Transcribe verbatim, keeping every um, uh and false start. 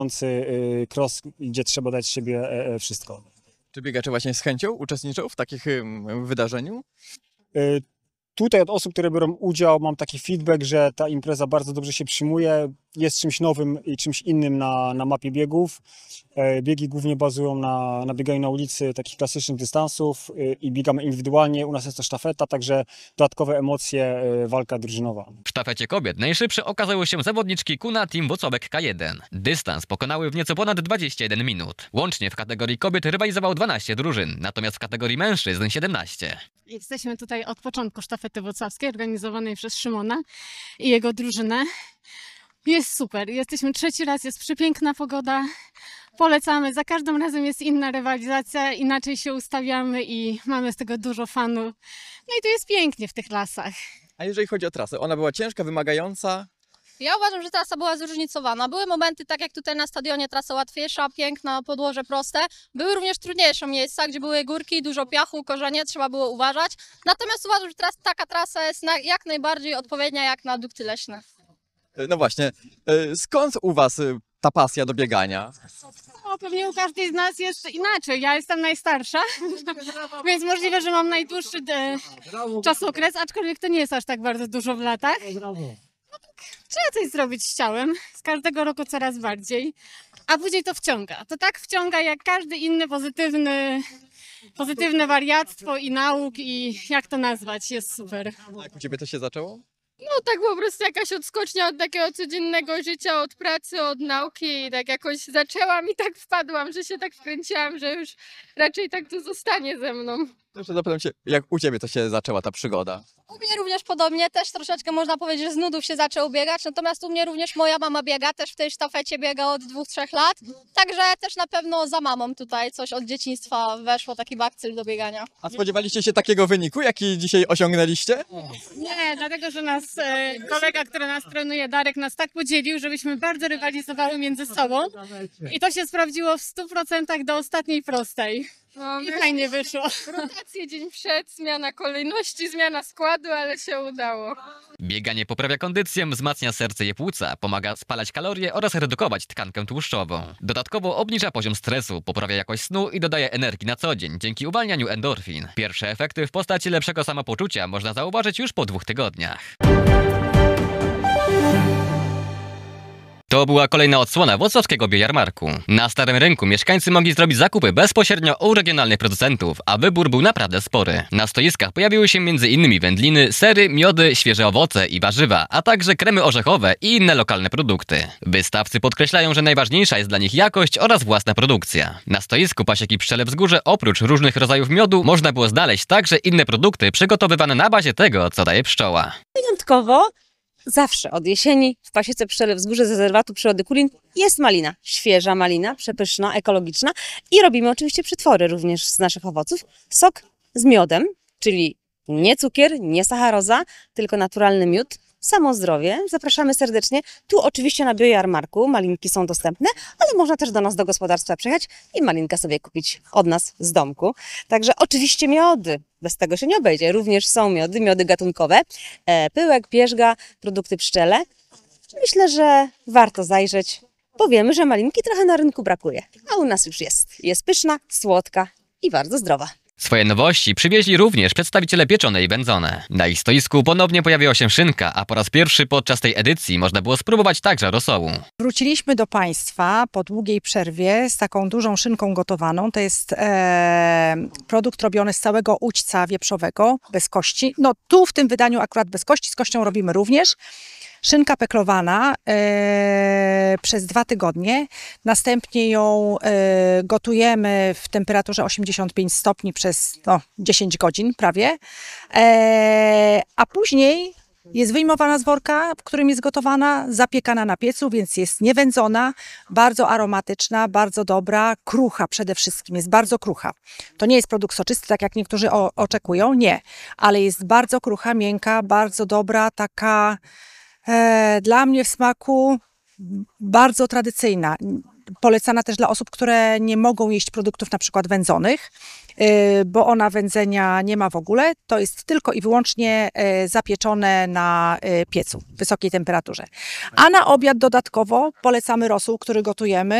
cross, gdzie trzeba dać z siebie wszystko. Czy biegacze właśnie z chęcią uczestniczą w takich wydarzeniu? Tutaj od osób, które biorą udział, mam taki feedback, że ta impreza bardzo dobrze się przyjmuje, jest czymś nowym i czymś innym na, na mapie biegów. Biegi głównie bazują na, na bieganiu na ulicy takich klasycznych dystansów i biegamy indywidualnie. U nas jest to sztafeta, także dodatkowe emocje, walka drużynowa. W sztafecie kobiet najszybsze okazały się zawodniczki Kuna Team Włocławek K jeden. Dystans pokonały w nieco ponad dwadzieścia jeden minut. Łącznie w kategorii kobiet rywalizowało dwanaście drużyn, natomiast w kategorii mężczyzn siedemnaście. Jesteśmy tutaj od początku sztafety włocławskiej organizowanej przez Szymona i jego drużynę. Jest super, jesteśmy trzeci raz, jest przepiękna pogoda, polecamy, za każdym razem jest inna rywalizacja, inaczej się ustawiamy i mamy z tego dużo fanu. No i tu jest pięknie w tych lasach. A jeżeli chodzi o trasę, ona była ciężka, wymagająca? Ja uważam, że trasa była zróżnicowana. Były momenty, tak jak tutaj na stadionie, trasa łatwiejsza, piękna, podłoże proste. Były również trudniejsze miejsca, gdzie były górki, dużo piachu, korzenie, trzeba było uważać. Natomiast uważam, że tras taka trasa jest na, jak najbardziej odpowiednia jak na dukty leśne. No właśnie, skąd u was ta pasja do biegania? No, pewnie u każdej z nas jest inaczej. Ja jestem najstarsza, więc możliwe, że mam najdłuższy e, czasokres, aczkolwiek to nie jest aż tak bardzo dużo w latach. No tak, trzeba coś zrobić z ciałem, z każdego roku coraz bardziej, a później to wciąga. To tak wciąga jak każdy inny pozytywny, pozytywne wariactwo i nauk i jak to nazwać, jest super. A jak u ciebie to się zaczęło? No tak po prostu jakaś odskocznia od takiego codziennego życia, od pracy, od nauki i tak jakoś zaczęłam i tak wpadłam, że się tak wkręciłam, że już raczej tak to zostanie ze mną. Jeszcze zapytam się, jak u ciebie to się zaczęła ta przygoda? U mnie również podobnie, też troszeczkę można powiedzieć, że z nudów się zaczął biegać, natomiast u mnie również moja mama biega, też w tej sztafecie biega od dwóch, trzech lat, także też na pewno za mamą tutaj coś od dzieciństwa weszło, taki bakcyl do biegania. A spodziewaliście się takiego wyniku, jaki dzisiaj osiągnęliście? Nie, dlatego, że nas e, kolega, który nas trenuje, Darek, nas tak podzielił, żebyśmy bardzo rywalizowały między sobą i to się sprawdziło w stu procentach do ostatniej prostej. No, I fajnie wyszło. rotację dzień przed, zmiana kolejności, zmiana składu, ale się udało. Bieganie poprawia kondycję, wzmacnia serce i płuca, pomaga spalać kalorie oraz redukować tkankę tłuszczową. Dodatkowo obniża poziom stresu, poprawia jakość snu i dodaje energii na co dzień dzięki uwalnianiu endorfin. Pierwsze efekty w postaci lepszego samopoczucia można zauważyć już po dwóch tygodniach. To była kolejna odsłona włocławskiego biojarmarku. Na Starym Rynku mieszkańcy mogli zrobić zakupy bezpośrednio u regionalnych producentów, a wybór był naprawdę spory. Na stoiskach pojawiły się między innymi wędliny, sery, miody, świeże owoce i warzywa, a także kremy orzechowe i inne lokalne produkty. Wystawcy podkreślają, że najważniejsza jest dla nich jakość oraz własna produkcja. Na stoisku Pasieki Pszczele Wzgórze oprócz różnych rodzajów miodu można było znaleźć także inne produkty przygotowywane na bazie tego, co daje pszczoła. Wyjątkowo zawsze od jesieni w Pasiece Pszczele Wzgórze z rezerwatu przyrody Kulin jest malina. Świeża malina, przepyszna, ekologiczna i robimy oczywiście przetwory również z naszych owoców. Sok z miodem, czyli nie cukier, nie sacharoza, tylko naturalny miód. Samo zdrowie. Zapraszamy serdecznie. Tu oczywiście na biojarmarku malinki są dostępne, ale można też do nas do gospodarstwa przyjechać i malinkę sobie kupić od nas z domku. Także oczywiście miody. Bez tego się nie obejdzie. Również są miody, miody gatunkowe, e, pyłek, pierzga, produkty pszczele. Myślę, że warto zajrzeć, bo wiemy, że malinki trochę na rynku brakuje, a u nas już jest. Jest pyszna, słodka i bardzo zdrowa. Swoje nowości przywieźli również przedstawiciele pieczone i wędzone. Na ich stoisku ponownie pojawiła się szynka, a po raz pierwszy podczas tej edycji można było spróbować także rosołu. Wróciliśmy do Państwa po długiej przerwie z taką dużą szynką gotowaną. To jest e, produkt robiony z całego ućca wieprzowego, bez kości. No tu w tym wydaniu akurat bez kości, z kością robimy również. Szynka peklowana e, przez dwa tygodnie, następnie ją e, gotujemy w temperaturze osiemdziesiąt pięć stopni przez no, dziesięć godzin prawie, e, a później jest wyjmowana z worka, w którym jest gotowana, zapiekana na piecu, więc jest niewędzona, bardzo aromatyczna, bardzo dobra, krucha przede wszystkim, jest bardzo krucha. To nie jest produkt soczysty, tak jak niektórzy o, oczekują, nie, ale jest bardzo krucha, miękka, bardzo dobra, taka... E, dla mnie w smaku bardzo tradycyjna. polecana też dla osób, które nie mogą jeść produktów na przykład wędzonych, bo ona wędzenia nie ma w ogóle. To jest tylko i wyłącznie zapieczone na piecu w wysokiej temperaturze. A na obiad dodatkowo polecamy rosół, który gotujemy.